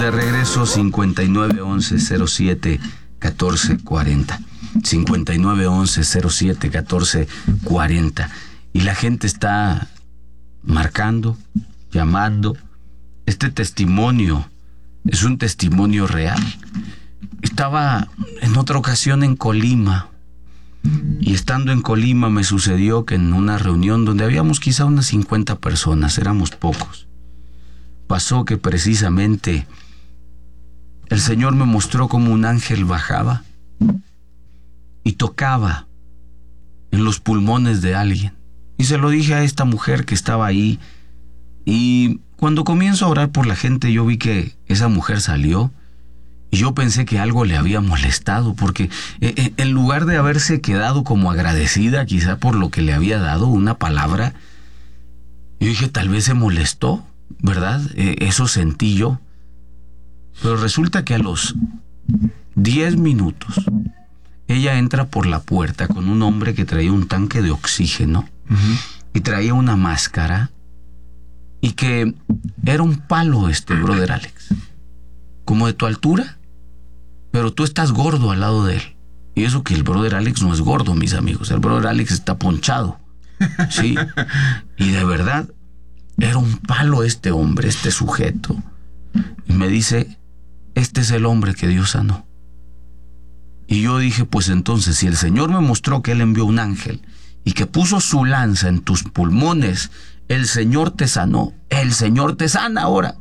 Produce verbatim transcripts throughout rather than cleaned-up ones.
de regreso. Cincuenta y nueve once cero siete catorce cuarenta. cincuenta y nueve once cero siete catorce cuarenta. Y la gente está marcando, llamando. Este testimonio es un testimonio real. Estaba en otra ocasión en Colima, y estando en Colima me sucedió que en una reunión donde habíamos quizá unas cincuenta personas, éramos pocos, pasó que precisamente el Señor me mostró como un ángel bajaba y tocaba en los pulmones de alguien. Y se lo dije a esta mujer que estaba ahí, y cuando comienzo a orar por la gente, yo vi que esa mujer salió, y yo pensé que algo le había molestado, porque eh, en lugar de haberse quedado como agradecida quizá por lo que le había dado, una palabra, yo dije, tal vez se molestó, ¿verdad? Eh, eso sentí yo. Pero resulta que a los diez minutos, ella entra por la puerta con un hombre que traía un tanque de oxígeno, uh-huh, y traía una máscara, y que era un palo este brother Alex, como de tu altura, pero tú estás gordo al lado de él. Y eso que el brother Alex no es gordo, mis amigos. El brother Alex está ponchado, ¿sí? Y de verdad, era un palo este hombre, este sujeto. Y me dice, este es el hombre que Dios sanó. Y yo dije, pues entonces, si el Señor me mostró que Él envió un ángel y que puso su lanza en tus pulmones, el Señor te sanó, el Señor te sana ahora.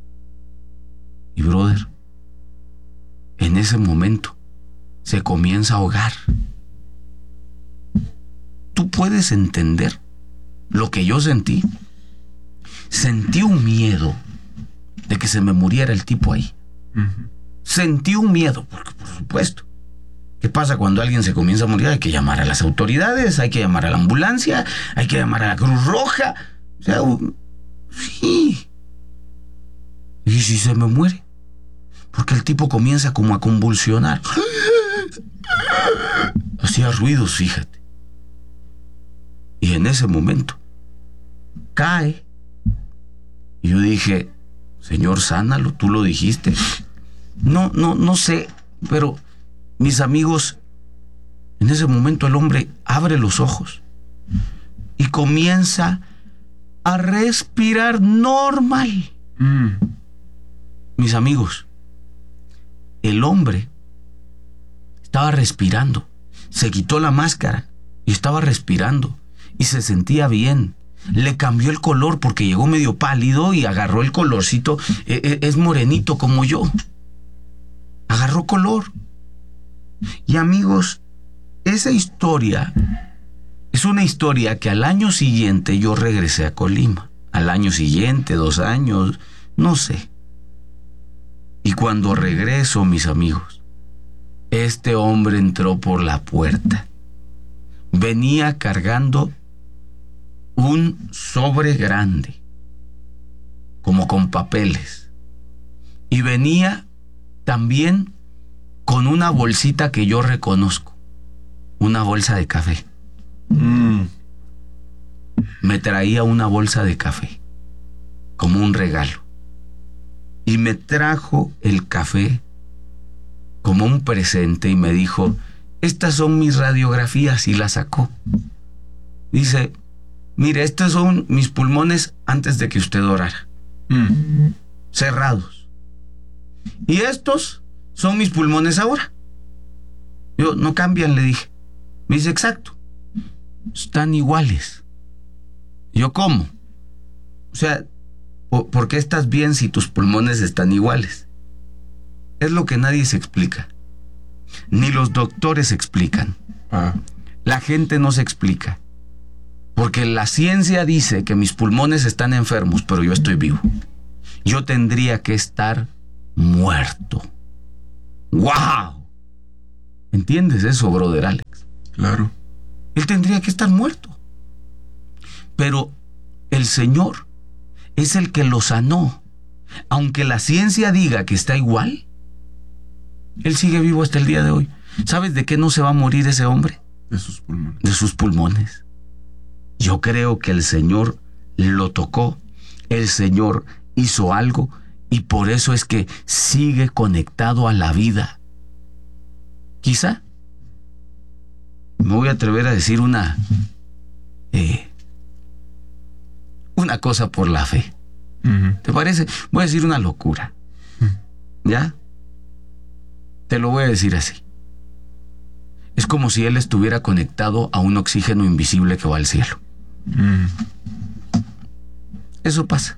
Y brother, en ese momento se comienza a ahogar. ¿Tú puedes entender lo que yo sentí? Sentí un miedo de que se me muriera el tipo ahí. Uh-huh. Sentí un miedo, porque por supuesto, ¿qué pasa cuando alguien se comienza a morir? Hay que llamar a las autoridades, hay que llamar a la ambulancia, hay que llamar a la Cruz Roja. O sea, sí. ¿Y si se me muere? Porque el tipo comienza como a convulsionar. Hacía ruidos, fíjate. Y en ese momento cae. Y yo dije, Señor, sánalo, tú lo dijiste. No, no, no sé, pero mis amigos, en ese momento el hombre abre los ojos y comienza a respirar normal. Mm. Mis amigos, el hombre estaba respirando, se quitó la máscara y estaba respirando y se sentía bien. Le cambió el color porque llegó medio pálido y agarró el colorcito. Eh, es morenito como yo. Agarró color. Y amigos, esa historia es una historia que al año siguiente yo regresé a Colima. Al año siguiente, dos años, no sé. Y cuando regreso, mis amigos, este hombre entró por la puerta. Venía cargando un sobre grande, como con papeles. Y venía también con una bolsita que yo reconozco, una bolsa de café. Mm. Me traía una bolsa de café, como un regalo. Y me trajo el café como un presente y me dijo, estas son mis radiografías, y la sacó. Dice, mire, estos son mis pulmones antes de que usted orara. Mm. Cerrados. Y estos son mis pulmones ahora. Yo, no cambian, le dije. Me dice, exacto. Están iguales. Yo, ¿cómo? O sea, ¿por qué estás bien si tus pulmones están iguales? Es lo que nadie se explica. Ni los doctores explican. Ah. La gente no se explica. Porque la ciencia dice que mis pulmones están enfermos, pero yo estoy vivo. Yo tendría que estar muerto. ¡Wow! ¿Entiendes eso, brother Alex? Claro. Él tendría que estar muerto. Pero el Señor es el que lo sanó. Aunque la ciencia diga que está igual, él sigue vivo hasta el día de hoy. ¿Sabes de qué no se va a morir ese hombre? De sus pulmones. De sus pulmones. Yo creo que el Señor lo tocó, el Señor hizo algo Y por eso es que sigue conectado a la vida. Quizá me voy a atrever a decir una eh, una cosa por la fe. Uh-huh. ¿Te parece? Voy a decir una locura. Uh-huh. ¿Ya? Te lo voy a decir así. Es como si él estuviera conectado a un oxígeno invisible que va al cielo. Uh-huh. Eso pasa.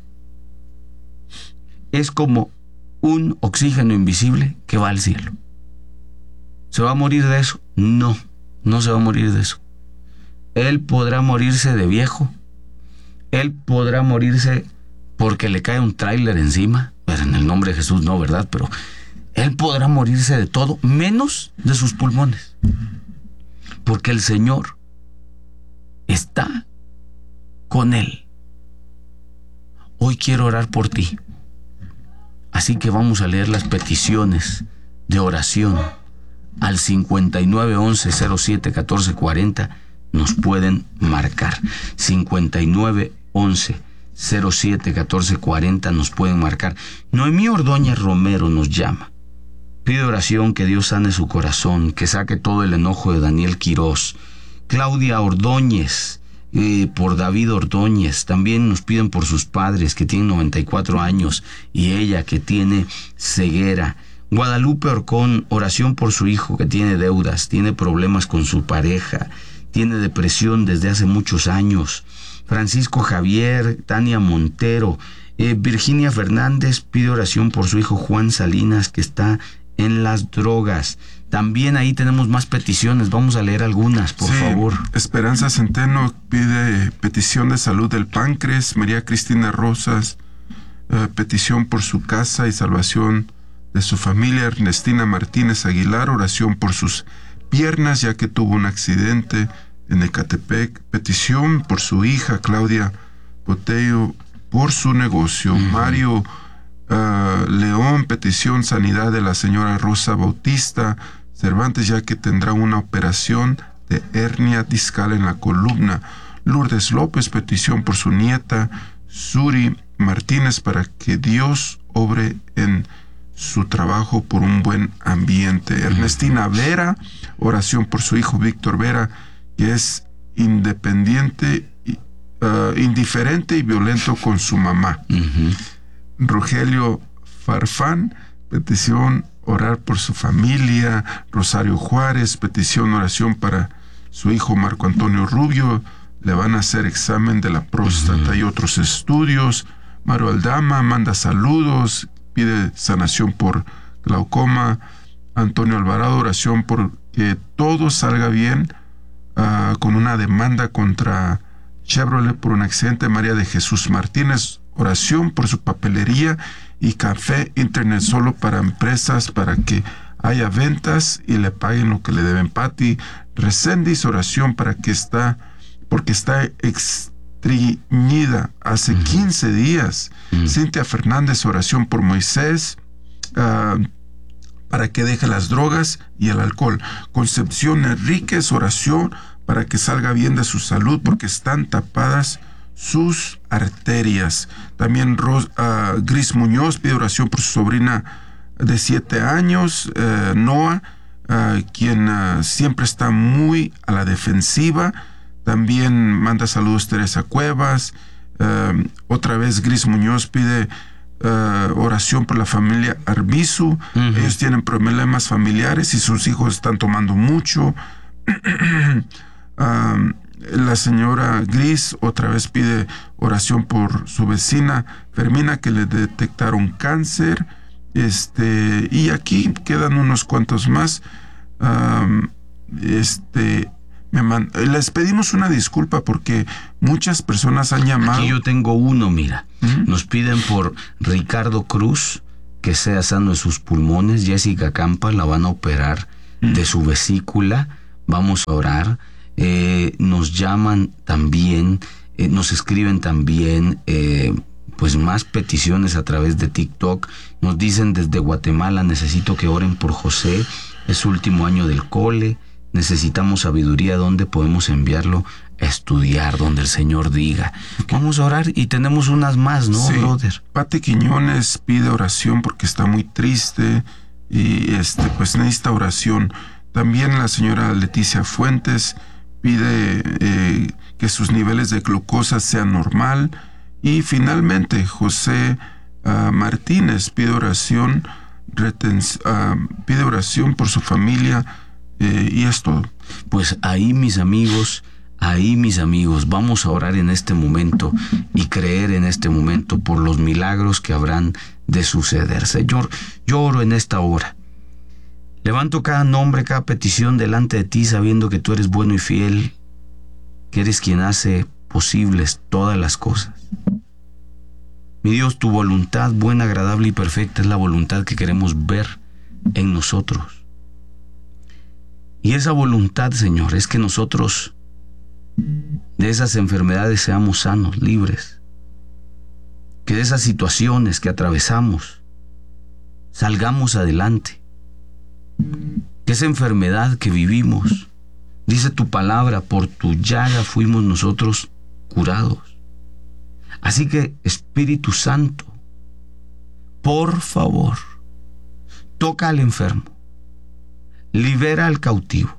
Es como un oxígeno invisible que va al cielo. ¿Se va a morir de eso? No, no se va a morir de eso. Él podrá morirse de viejo. Él podrá morirse porque le cae un tráiler encima. Pero en el nombre de Jesús no, ¿verdad? Pero él podrá morirse de todo, menos de sus pulmones. Porque el Señor está con él. Hoy quiero orar por ti. Así que vamos a leer las peticiones de oración al cincuenta y nueve once cero siete catorce cuarenta. Nos pueden marcar. cincuenta y nueve once cero siete catorce cuarenta nos pueden marcar. Noemí Ordóñez Romero nos llama. Pide oración que Dios sane su corazón, que saque todo el enojo de Daniel Quirós. Claudia Ordóñez, eh, por David Ordóñez. También nos piden por sus padres que tienen noventa y cuatro años y ella que tiene ceguera. Guadalupe Orcón, oración por su hijo que tiene deudas, tiene problemas con su pareja, tiene depresión desde hace muchos años. Francisco Javier, Tania Montero, eh, Virginia Fernández pide oración por su hijo Juan Salinas que está en las drogas. También ahí tenemos más peticiones, vamos a leer algunas, por sí, favor. Esperanza Centeno pide petición de salud del páncreas. María Cristina Rosas, eh, petición por su casa y salvación de su familia. Ernestina Martínez Aguilar, oración por sus piernas ya que tuvo un accidente en Ecatepec. Petición por su hija Claudia Botello por su negocio. Uh-huh. Mario uh, León, petición sanidad de la señora Rosa Bautista Cervantes ya que tendrá una operación de hernia discal en la columna. Lourdes López, petición por su nieta Suri Martínez para que Dios obre en su trabajo por un buen ambiente. Uh-huh. Ernestina Vera, oración por su hijo Víctor Vera, que es independiente, uh, indiferente y violento con su mamá. Uh-huh. Rogelio Farfán, petición orar por su familia. Rosario Juárez, petición oración para su hijo Marco Antonio Rubio, le van a hacer examen de la próstata uh-huh. y otros estudios. Mario Aldama manda saludos, pide sanación por glaucoma. Antonio Alvarado, oración por que todo salga bien uh, con una demanda contra Chevrolet por un accidente. María de Jesús Martínez, oración por su papelería y café internet solo para empresas para que haya ventas y le paguen lo que le deben. Patti Reséndiz, oración para que está, porque está estreñida hace uh-huh. quince días. Uh-huh. Cintia Fernández, oración por Moisés, uh, para que deje las drogas y el alcohol. Concepción Enríquez, oración para que salga bien de su salud porque están tapadas sus arterias. También Ros, uh, Gris Muñoz pide oración por su sobrina de siete años, uh, Noah, uh, quien uh, siempre está muy a la defensiva. También manda saludos Teresa Cuevas. Uh, otra vez Gris Muñoz pide uh, oración por la familia Arbizu. Uh-huh. Ellos tienen problemas familiares y sus hijos están tomando mucho. uh, La señora Gris otra vez pide oración por su vecina Fermina que le detectaron cáncer. Este, y aquí quedan unos cuantos más. Um, este, me man, les pedimos una disculpa porque muchas personas han llamado. Aquí yo tengo uno, mira. ¿Mm? Nos piden por Ricardo Cruz que sea sano de sus pulmones. Jessica Campa la van a operar ¿Mm? de su vesícula. Vamos a orar. Eh, nos llaman también, eh, nos escriben también, eh, pues más peticiones a través de TikTok. Nos dicen desde Guatemala, necesito que oren por José, es su último año del cole, necesitamos sabiduría, ¿dónde podemos enviarlo a estudiar donde el Señor diga. Vamos a orar y tenemos unas más, ¿no, sí. brother? Pati Quiñones pide oración porque está muy triste y este pues necesita oración. También la señora Leticia Fuentes pide eh, que sus niveles de glucosa sean normal. Y finalmente José uh, Martínez pide oración, reten, uh, pide oración por su familia eh, y es todo. Pues ahí, mis amigos, ahí, mis amigos, vamos a orar en este momento y creer en este momento por los milagros que habrán de suceder. Señor, yo oro en esta hora. Levanto cada nombre, cada petición delante de ti, sabiendo que tú eres bueno y fiel, que eres quien hace posibles todas las cosas. Mi Dios, tu voluntad buena, agradable y perfecta es la voluntad que queremos ver en nosotros. Y esa voluntad, Señor, es que nosotros de esas enfermedades seamos sanos, libres. Que de esas situaciones que atravesamos salgamos adelante. Que esa enfermedad que vivimos, dice tu palabra, por tu llaga fuimos nosotros curados. Así que, Espíritu Santo, por favor, toca al enfermo, libera al cautivo,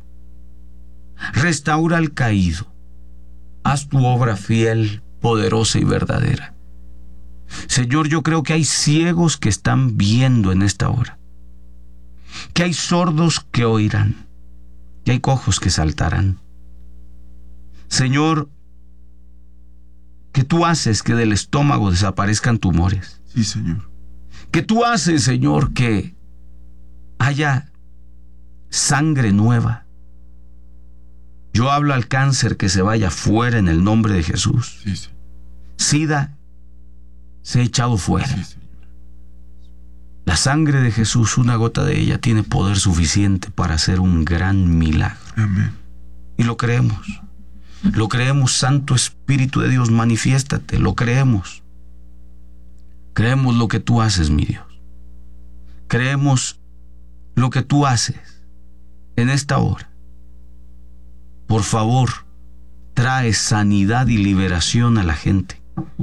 restaura al caído, haz tu obra fiel, poderosa y verdadera. Señor, yo creo que hay ciegos que están viendo en esta hora, que hay sordos que oirán, que hay cojos que saltarán. Señor, que tú haces que del estómago desaparezcan tumores. Sí, Señor. Que tú haces, Señor, que haya sangre nueva. Yo hablo al cáncer que se vaya fuera en el nombre de Jesús. Sí, sí. SIDA se ha echado fuera. Sí, Señor. La sangre de Jesús, una gota de ella, tiene poder suficiente para hacer un gran milagro. Amén. Y lo creemos. Lo creemos, Santo Espíritu de Dios, manifiéstate, lo creemos. Creemos lo que tú haces, mi Dios. Creemos lo que tú haces en esta hora. Por favor, trae sanidad y liberación a la gente.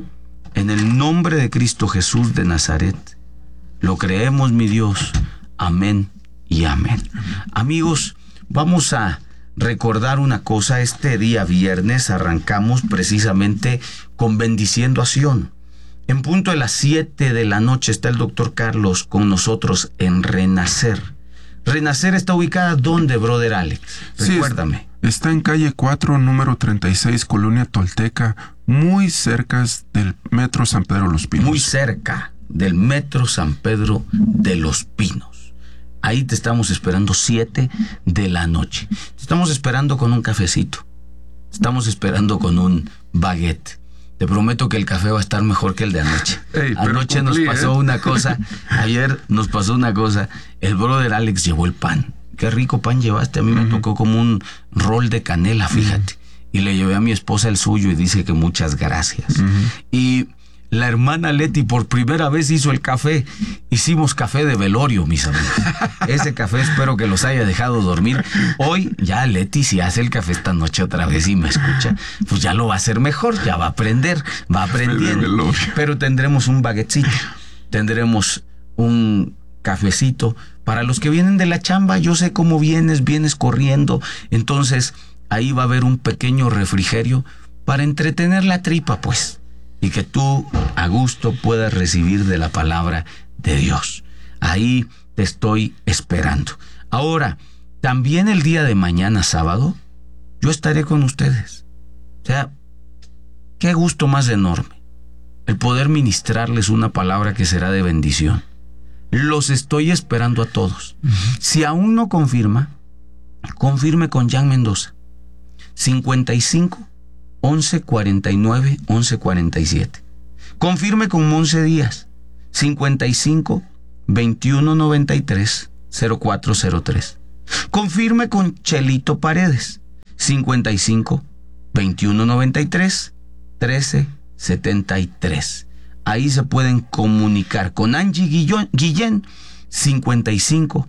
En el nombre de Cristo Jesús de Nazaret, lo creemos, mi Dios. Amén y amén. Amigos, vamos a recordar una cosa. Este día viernes arrancamos precisamente con Bendiciendo a Sión. En punto de las siete de la noche está el doctor Carlos con nosotros en Renacer. Renacer está ubicada ¿dónde, brother Alex? Recuérdame. Sí, está en calle cuatro, número treinta y seis, Colonia Tolteca, muy cerca del Metro San Pedro de los Pinos. Muy cerca del Metro San Pedro de los Pinos. Ahí te estamos esperando siete de la noche. Te estamos esperando con un cafecito. Estamos esperando con un baguette. Te prometo que el café va a estar mejor que el de anoche. Hey, anoche cumplí, nos pasó ¿eh? una cosa. Ayer nos pasó una cosa. El brother Alex llevó el pan. Qué rico pan llevaste. A mí uh-huh. me tocó como un rol de canela, fíjate. Uh-huh. Y le llevé a mi esposa el suyo y dice que muchas gracias. Uh-huh. Y la hermana Leti por primera vez hizo el café. Hicimos café de velorio, mis amigos. Ese café espero que los haya dejado dormir. Hoy ya Leti, si hace el café esta noche otra vez y me escucha, pues ya lo va a hacer mejor, ya va a aprender, va aprendiendo. Pero tendremos un baguetcito, tendremos un cafecito. Para los que vienen de la chamba, yo sé cómo vienes, vienes corriendo. Entonces ahí va a haber un pequeño refrigerio para entretener la tripa, pues. Y que tú a gusto puedas recibir de la palabra de Dios. Ahí te estoy esperando. Ahora, también el día de mañana, sábado, yo estaré con ustedes. O sea, qué gusto más enorme el poder ministrarles una palabra que será de bendición. Los estoy esperando a todos. Uh-huh. Si aún no confirma, confirme con Jan Mendoza. cincuenta y cinco once cuarenta y nueve once cuarenta y siete. Confirme con Monse Díaz. cincuenta y cinco veintiuno noventa y tres cero cuatro cero tres. Confirme con Chelito Paredes. cincuenta y cinco veintiuno noventa y tres trece setenta y tres. Ahí se pueden comunicar con Angie Guillón, Guillén. cincuenta y cinco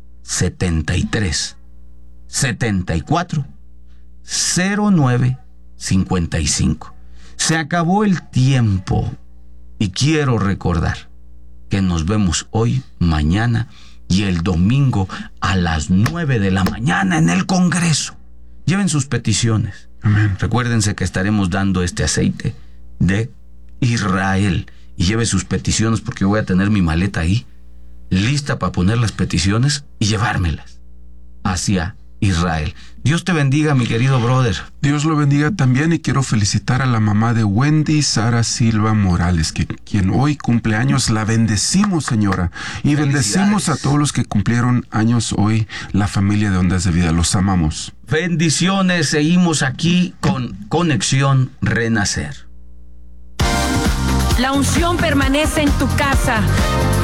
setenta y tres setenta y cuatro cero nueve cincuenta y cinco. Se acabó el tiempo y quiero recordar que nos vemos hoy, mañana y el domingo a las nueve de la mañana en el Congreso. Lleven sus peticiones. Amén. Recuérdense que estaremos dando este aceite de Israel. Y lleve sus peticiones porque yo voy a tener mi maleta ahí, lista para poner las peticiones y llevármelas hacia Israel. Dios te bendiga, mi querido brother. Dios lo bendiga también, y quiero felicitar a la mamá de Wendy, Sara Silva Morales, que quien hoy cumple años. La bendecimos, señora, y bendecimos a todos los que cumplieron años hoy, la familia de Ondas de Vida. Los amamos. Bendiciones, seguimos aquí con Conexión Renacer. La unción permanece en tu casa.